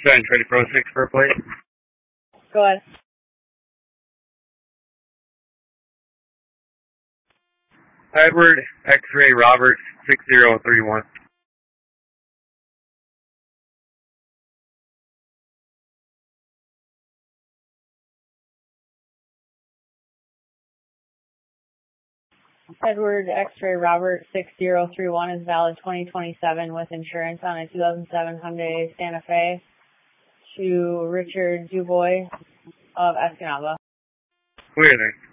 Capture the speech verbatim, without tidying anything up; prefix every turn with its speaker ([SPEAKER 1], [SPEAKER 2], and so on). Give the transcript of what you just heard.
[SPEAKER 1] seven twenty Pro six per plate.
[SPEAKER 2] Go ahead.
[SPEAKER 1] Edward X-Ray Robert six zero three one.
[SPEAKER 2] Edward X-Ray Robert six zero three one is valid twenty twenty-seven with insurance on a two thousand seven Hyundai Santa Fe to Richard Dubois of Escanaba.
[SPEAKER 1] Clear, thanks.